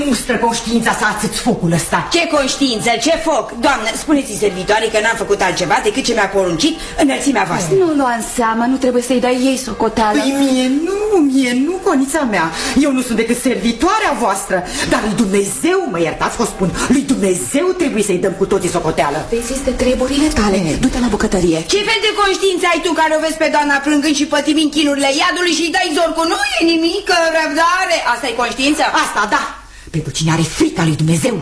mustră conștiința să ațâți focul ăsta? Ce conștiință, ce foc? Doamnă, spuneți-i servitoare că n-am făcut altceva decât ce mi-a poruncit înălțimea voastră. Nu lua în seamă, nu trebuie să-i dai ei socoteală. Păi mie nu, conița mea. Eu nu sunt decât servitoarea voastră. Dar lui Dumnezeu, mă iertați că o spun, lui Dumnezeu trebuie să-i dăm cu toții socoteală. Vezi, este treburile tale. Du-te la bucătărie. Ce fel de conștiință ai tu care o vezi pe doamna plângând și pătimind chinurile iadului și-i dai zorcul? Nu e nimic, răbdare. Asta e conștiință? Asta, da. Pentru cine are frica lui Dumnezeu.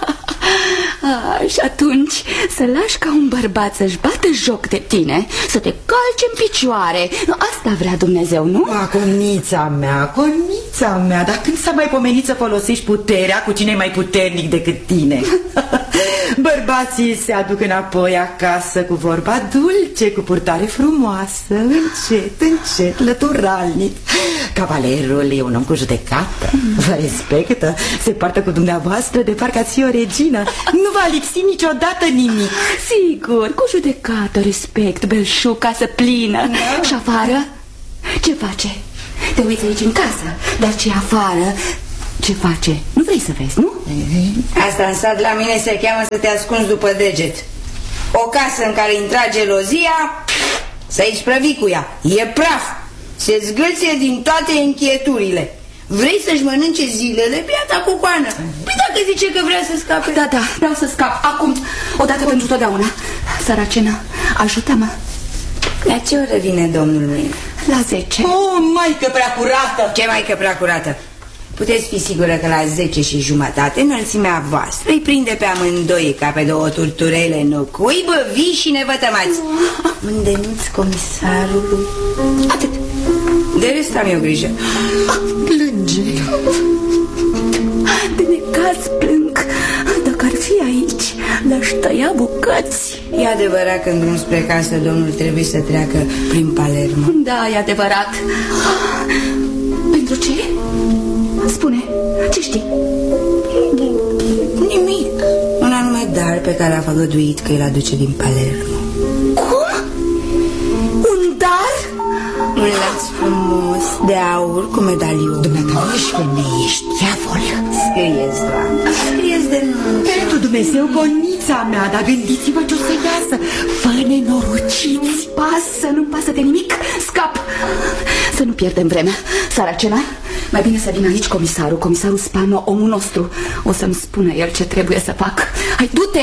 Și atunci să lași ca un bărbat să-și bată joc de tine, să te calci în picioare. Asta vrea Dumnezeu, nu? Conița mea, dar când s-a mai pomenit să folosești puterea cu cine e mai puternic decât tine? Bărbații se aduc înapoi acasă cu vorba dulce, cu purtare frumoasă, încet, lăturalnic. Cavalerul e un om cu judecată, vă respectă, se poartă cu dumneavoastră de parcă ați fi o regină. Nu va lipsi niciodată nimic. Sigur, cu judecată, respect, belșug, casă plină. Da. Și afară? Ce face? Te uiți aici în casă, dar ce afară? Ce face? Nu vrei să vezi, nu? Asta în sat la mine se cheamă să te ascunzi după deget. O casă în care intra gelozia, să-i sprăvi cu ea. E praf, se zgâlție din toate închieturile. Vrei să-și mănânce zilele, biata cucoană. Păi dacă zice că vrea să scape. Da, să scap, acum, odată pentru totdeauna. Săracenă, ajută-mă. La ce oră vine domnul meu? La 10. Maică prea curată. Ce maică prea curată? Puteți fi sigură că la 10:30 înălțimea voastră îi prinde pe amândoi ca pe două turturele în ocuibă, vii și nevătămați. Îndenuți comisarului. Atât. De rest am eu grijă. Plânge. De necaz plâng. Dacă ar fi aici, l-aș tăia bucăți. E adevărat că în drum spre casă domnul trebuie să treacă prin Palermo. Da, e adevărat. Pentru ce? Spune, ce știi? Nimic. Un anume dar pe care a făgăduit că îl aduce din Palermo. Cum? Un dar? Un laț frumos de aur cu medalion. Dumneata ești femeie, ești diavol. Scrieți, doamne, scrieți de nu. Pentru Dumnezeu, conița mea, dar gândiți-vă ce o să iasă. Fă nenorociți. Nu-mi pasă de nimic. Scap. Să nu pierdem vremea. Saracena, mai bine să vină aici comisarul Spano, omul nostru. O să-mi spună el ce trebuie să fac. Hai, du-te!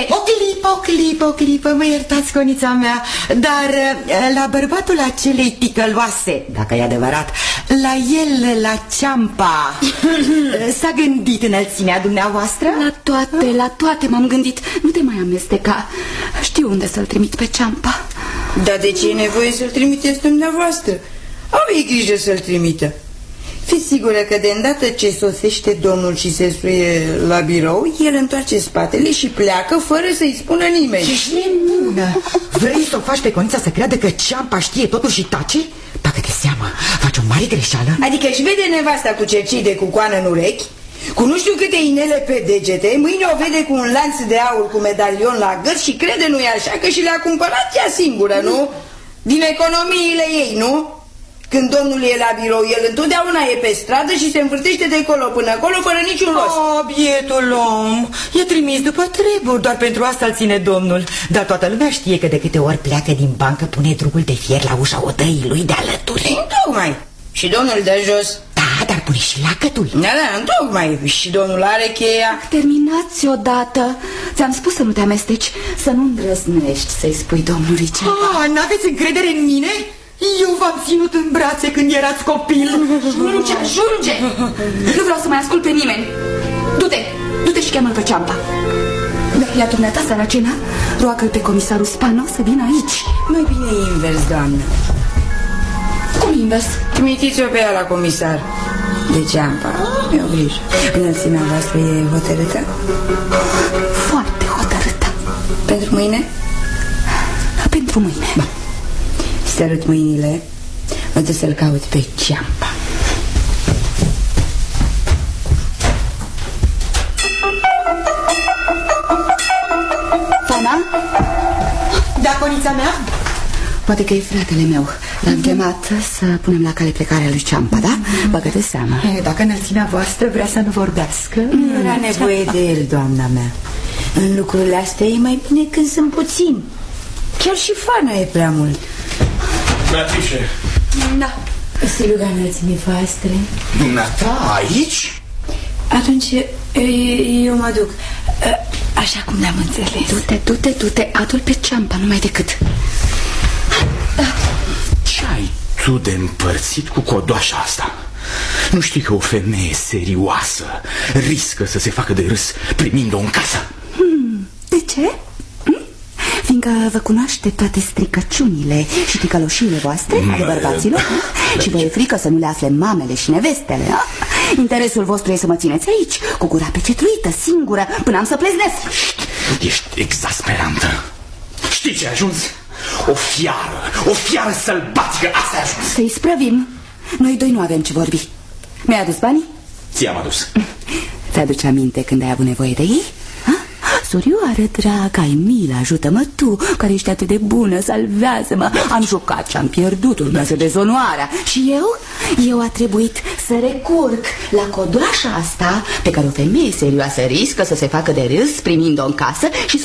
O clipă, mă iertați, conița mea. Dar la bărbatul acelei ticăloase, dacă e adevărat, la el, la Ciampa, s-a gândit înălțimea dumneavoastră? La toate m-am gândit. Nu te mai amesteca. Știu unde să-l trimit pe Ciampa. Dar de ce e nevoie să-l trimiteți dumneavoastră? Aveți grijă să-l trimită. Fiți sigură că de îndată ce sosește domnul și se suie la birou, el întoarce spatele și pleacă fără să-i spună nimeni. Ești nebună. Vrei să o faci pe conița să creadă că Ciampa știe totul și tace? Bagă-te seama, faci o mare greșeală. Adică își vede nevasta cu cercii de cucoană în urechi, cu nu știu câte inele pe degete, mâine o vede cu un lanț de aur cu medalion la gât și crede, nu-i așa, că și le-a cumpărat ea singură, nu? Din economiile ei, nu? Când domnul e la birou, el întotdeauna e pe stradă și se învârtește de colo până acolo fără niciun rost. Bietul om, e trimis după treburi, doar pentru asta îl ține domnul. Dar toată lumea știe că de câte ori pleacă din bancă, pune drugul de fier la ușa odăii lui de alături. Întocmai. Și domnul dă jos. Da, dar pune și lacătul. Da, întocmai. Și domnul are cheia. Terminați odată. Ți-am spus să nu te amesteci, să nu îndrăznești să-i spui domnului ceva. N-aveți încredere în mine? Eu v-am ținut în brațe când erați copil. Ajunge! Nu vreau să mai ascult pe nimeni. Du-te și cheamă-l pe Ciampa. Iar dumneata, Saracena, roagă-l pe comisarul Spano să vină aici. Mai bine invers, doamnă. Cum invers? Trimitiți-o pe ea la comisar. De Ciampa, mi-o grijă. Înălțimea voastră e hotărâtă? Foarte hotărâtă. Pentru mâine? Pentru mâine. Ba. Sărut mâinile, mă duc să-l caut pe Ciampa. Fana? Da, conița mea? Poate că e fratele meu. L-am chemat să punem la cale plecarea lui Ciampa, da? Băgă de seama. Dacă înălțimea voastră vrea să nu vorbească. Nu era nevoie de el, doamna mea. În lucrurile astea e mai bine când sunt puțini. Chiar și Fana e prea mult. Beatrice. Da. Se ruga înălțimii voastre. Dumneata aici? Atunci eu mă duc. Așa cum ne-am înțeles. Du-te, adu-l pe Ciampa, numai decât. Ce ai tu de împărțit cu codoașa asta? Nu știi că o femeie serioasă riscă să se facă de râs primind-o în casă? De ce? Fiindcă vă cunoaște toate stricăciunile și ticăloșiile voastre ale bărbaților și vă e frică să nu le afle mamele și nevestele, a? Interesul vostru e să mă țineți aici, cu gura pecetruită, singură, până am să pleznesc. Ești exasperantă. Știi ce ai ajuns? O fiară sălbatică, asta ai ajuns. Să-i sprăvim. Noi doi nu avem ce vorbi. Mi-ai adus banii? Ți-am adus. Ți-aduce aminte când ai avut nevoie de ei? Surioară dragă, ai milă, ajută-mă tu, care ești atât de bună, salvează-mă. Am jucat și am pierdut, urmează dezonoarea. Și eu a trebuit să recurg la codoașa asta, pe care o femeie serioasă riscă să se facă de râs primind-o în casă și